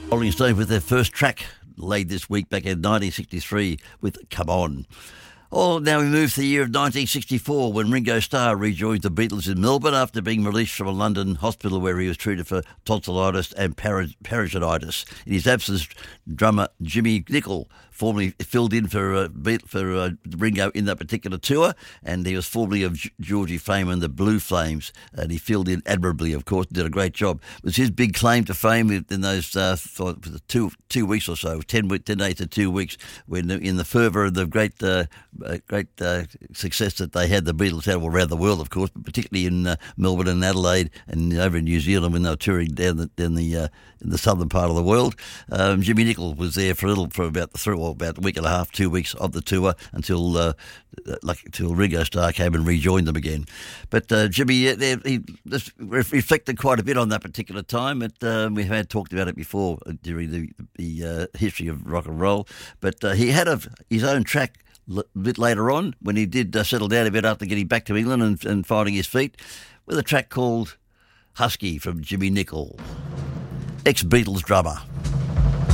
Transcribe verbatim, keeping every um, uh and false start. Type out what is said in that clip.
Rolling Stones with their first track laid this week back in nineteen sixty-three with Come On. Oh, now we move to the year of nineteen sixty-four when Ringo Starr rejoined the Beatles in Melbourne after being released from a London hospital where he was treated for tonsillitis and para- peritonitis. In his absence, drummer Jimmy Nicol formerly filled in for uh, Beat- for uh, Ringo in that particular tour, and he was formerly of G- Georgie fame and the Blue Flames, and he filled in admirably, of course, did a great job. It was his big claim to fame in those uh, for two two weeks or so, ten, week, ten days to two weeks, when in the fervour of the great uh, uh, great uh, success that they had, the Beatles had all around the world, of course, but particularly in uh, Melbourne and Adelaide and over in New Zealand when they were touring down the, down the uh, in the southern part of the world. Um, Jimmy Nicol was there for a little, for about three, well, about a week and a half, two weeks of the tour until uh, like until Ringo Starr came and rejoined them again. But uh, Jimmy, uh, he just reflected quite a bit on that particular time. It, uh, we had talked about it before during the, the uh, history of rock and roll. But uh, he had a, his own track a bit later on when he did uh, settle down a bit after getting back to England and, and finding his feet, with a track called Husky from Jimmy Nicol, ex-Beatles drummer.